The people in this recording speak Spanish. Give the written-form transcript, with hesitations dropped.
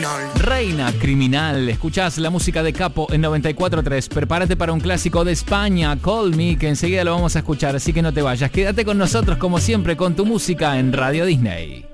Reina Criminal, escuchás la música de Capo en 94.3. Prepárate para un clásico de España, Call Me, que enseguida lo vamos a escuchar, así que no te vayas. Quédate con nosotros como siempre con tu música en Radio Disney.